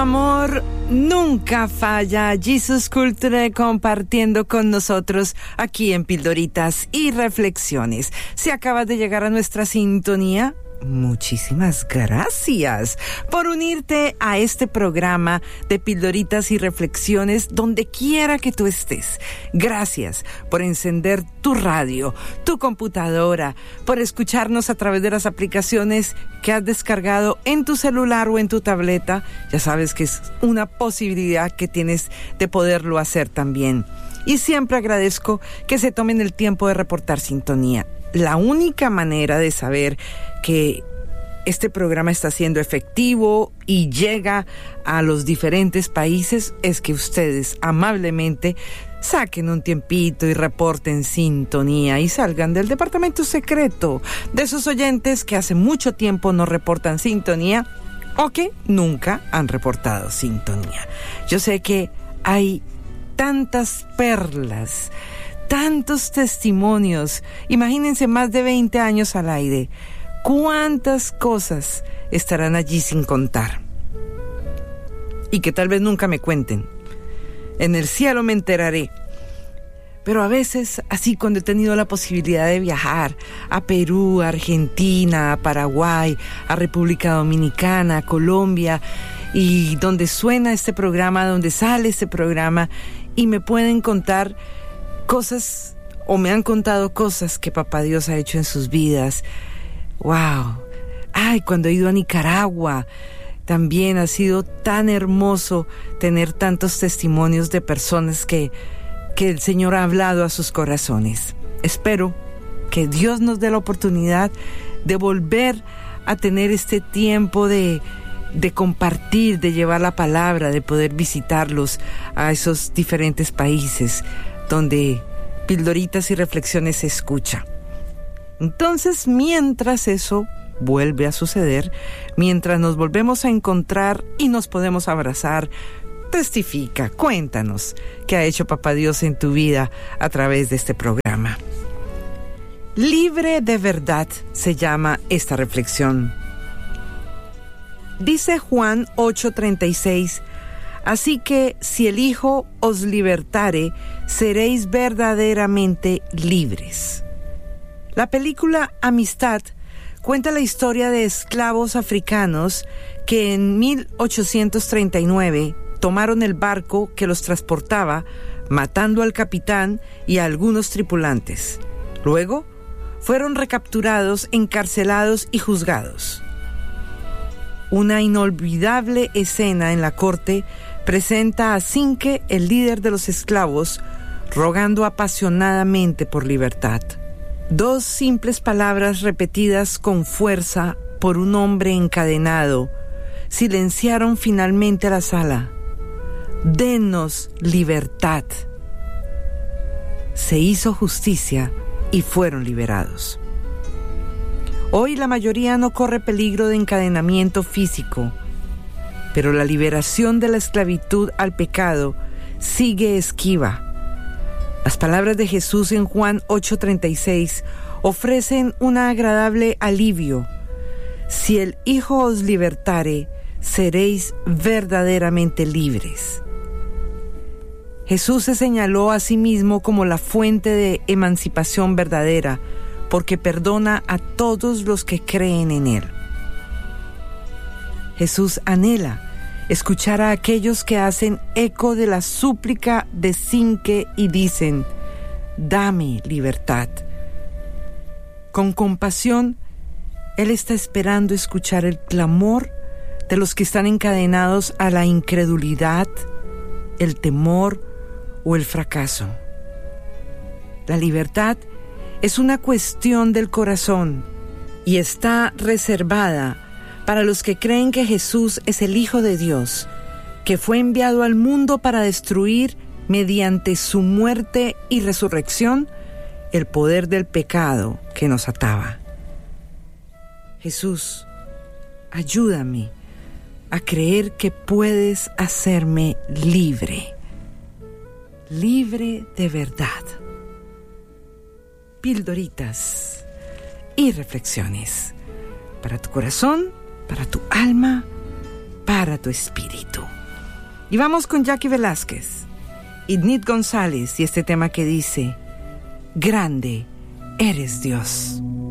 amor nunca falla. Jesus Culture compartiendo con nosotros aquí en Pildoritas y Reflexiones. Si acabas de llegar a nuestra sintonía, muchísimas gracias por unirte a este programa de Pildoritas y Reflexiones donde quiera que tú estés. Gracias por encender tu radio, tu computadora, por escucharnos a través de las aplicaciones que has descargado en tu celular o en tu tableta. Ya sabes que es una posibilidad que tienes de poderlo hacer también. Y siempre agradezco que se tomen el tiempo de reportar sintonía. La única manera de saber que este programa está siendo efectivo y llega a los diferentes países es que ustedes amablemente saquen un tiempito y reporten sintonía y salgan del departamento secreto de esos oyentes que hace mucho tiempo no reportan sintonía o que nunca han reportado sintonía. Yo sé que hay tantas perlas, tantos testimonios. Imagínense, más de 20 años al aire. ¿Cuántas cosas estarán allí sin contar? Y que tal vez nunca me cuenten. En el cielo me enteraré. Pero a veces, así cuando he tenido la posibilidad de viajar a Perú, a Argentina, a Paraguay, a República Dominicana, a Colombia, y donde suena este programa, donde sale este programa, y me pueden contar cosas, o me han contado cosas que Papá Dios ha hecho en sus vidas. ¡Wow! ¡Ay! Cuando he ido a Nicaragua, también ha sido tan hermoso tener tantos testimonios de personas que el Señor ha hablado a sus corazones. Espero que Dios nos dé la oportunidad de volver a tener este tiempo de compartir, de llevar la palabra, de poder visitarlos a esos diferentes países donde Pildoritas y Reflexiones se escucha. Entonces, mientras eso vuelve a suceder, mientras nos volvemos a encontrar y nos podemos abrazar, testifica, cuéntanos qué ha hecho Papá Dios en tu vida a través de este programa. Libre de verdad se llama esta reflexión. Dice Juan 8:36, así que si el Hijo os libertare, seréis verdaderamente libres. La película Amistad cuenta la historia de esclavos africanos que en 1839 tomaron el barco que los transportaba, matando al capitán y a algunos tripulantes. Luego, fueron recapturados, encarcelados y juzgados. Una inolvidable escena en la corte presenta a Cinque, el líder de los esclavos, rogando apasionadamente por libertad. 2 simples palabras repetidas con fuerza por un hombre encadenado silenciaron finalmente la sala. Denos libertad. Se hizo justicia y fueron liberados. Hoy la mayoría no corre peligro de encadenamiento físico, pero la liberación de la esclavitud al pecado sigue esquiva. Las palabras de Jesús en Juan 8:36 ofrecen un agradable alivio. Si el Hijo os libertare, seréis verdaderamente libres. Jesús se señaló a sí mismo como la fuente de emancipación verdadera, porque perdona a todos los que creen en Él. Jesús anhela escuchar a aquellos que hacen eco de la súplica de Cinque y dicen, dame libertad. Con compasión, Él está esperando escuchar el clamor de los que están encadenados a la incredulidad, el temor o el fracaso. La libertad es una cuestión del corazón y está reservada para los que creen que Jesús es el Hijo de Dios, que fue enviado al mundo para destruir, mediante su muerte y resurrección, el poder del pecado que nos ataba. Jesús, ayúdame a creer que puedes hacerme libre, libre de verdad. Pildoritas y reflexiones para tu corazón, para tu alma, para tu espíritu. Y vamos con Jackie Velázquez y Nit González y este tema que dice: grande eres Dios.